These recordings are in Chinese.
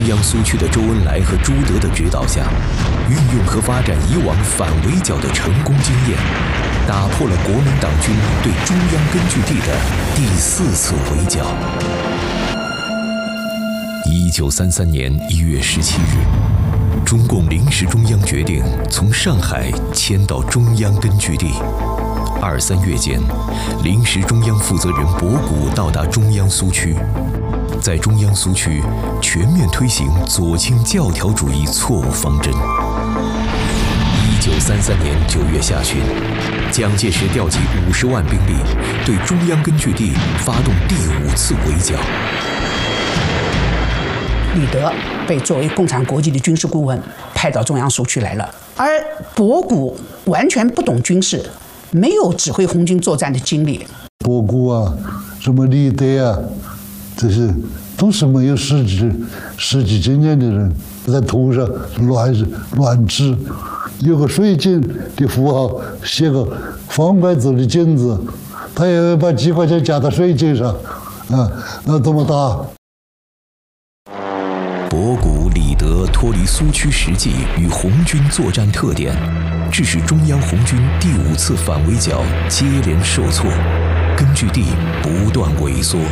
中央苏区的周恩来和朱德的指导下，运用和发展以往反围剿的成功经验，打破了国民党军对中央根据地的第4次围剿。1933年1月17日，中共临时中央决定从上海迁到中央根据地。2、3月间，临时中央负责人博古到达中央苏区，在中央苏区全面推行左倾教条主义错误方针。1933年9月下旬，蒋介石调集50万兵力，对中央根据地发动第5次围剿。 李德被作为共产国际的军事顾问派到中央苏区来了，而博古完全不懂军事，没有指挥红军作战的经历。 博古啊，什么李德啊，这些都是没有实际经验的人，在图上乱指，有个水井的符号，写个方块字的井字，他也要把几块钱加到水井上，那怎么打？ 博古、李德脱离苏区实际与红军作战特点，致使中央红军第5次反围剿接连受挫，根据地不断萎缩。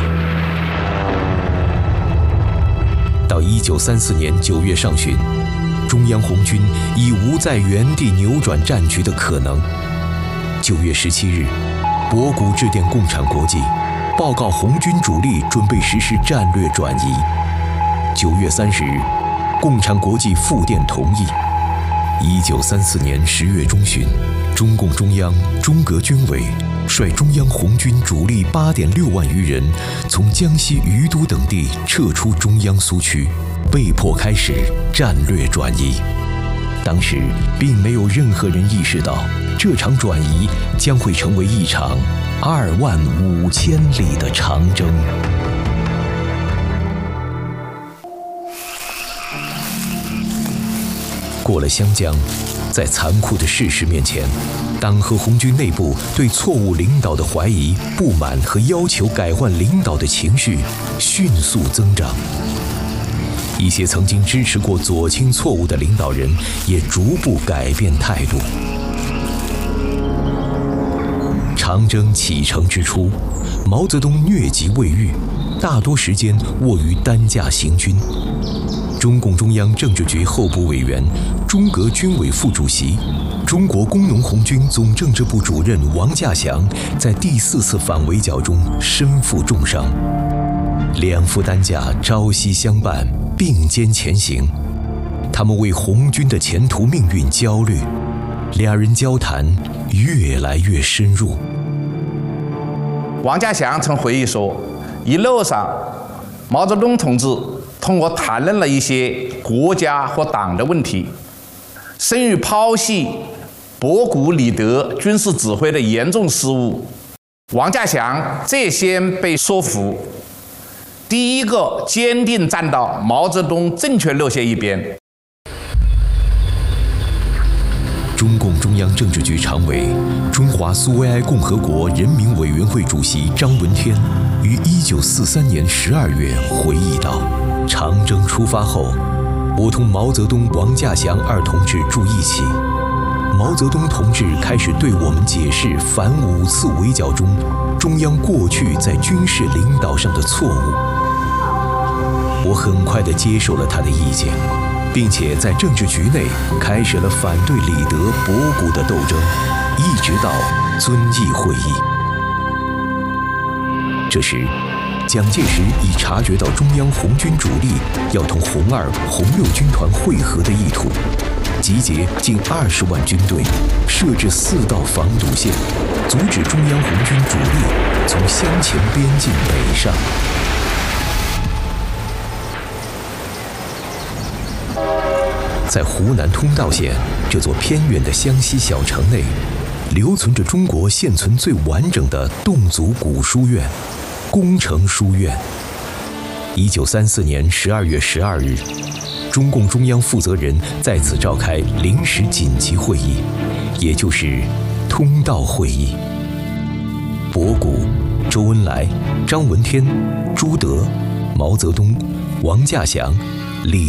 到1934年9月上旬，中央红军已无在原地扭转战局的可能。9月17日，博古致电共产国际，报告红军主力准备实施战略转移。9月30日，共产国际复电同意。1934年10月中旬，中共中央、中革军委率中央红军主力8.6万余人，从江西余都等地撤出中央苏区，被迫开始战略转移。当时并没有任何人意识到，这场转移将会成为一场25000里的长征。过了湘江，在残酷的事实面前，党和红军内部对错误领导的怀疑、不满和要求改换领导的情绪迅速增长。一些曾经支持过左倾错误的领导人也逐步改变态度。长征启程之初，毛泽东疟疾未愈，大多时间卧于担架行军。中共中央政治局候补委员、中革军委副主席、中国工农红军总政治部主任王稼祥在第4次反围剿中身负重伤，2副担架朝夕相伴，并肩前行。他们为红军的前途命运焦虑，2人交谈越来越深入。 王稼祥曾回忆说，一路上毛泽东同志同我谈论了一些国家和党的问题，甚于剖析博古、李德军事指挥的严重失误。王稼祥最先被说服，第一个坚定站到毛泽东正确路线一边。 中共中央政治局常委、中华苏维埃共和国人民委员会主席张闻天于1943年12月回忆道：长征出发后，我同毛泽东、王稼祥2同志住一起。毛泽东同志开始对我们解释反5次围剿中中央过去在军事领导上的错误。我很快地接受了他的意见，并且在政治局内开始了反对李德、博古的斗争，一直到遵义会议。这时，蒋介石已察觉到中央红军主力要同红2、红6军团会合的意图，集结近20万军队，设置4道防堵线，阻止中央红军主力从湘黔边境北上。在湖南通道县这座偏远的湘西小城内，留存着中国现存最完整的侗族古书院——工程书院。1934年12月12日，中共中央负责人在此召开临时紧急会议，也就是通道会议。博古、周恩来、张闻天、朱德、毛泽东、王稼祥、 理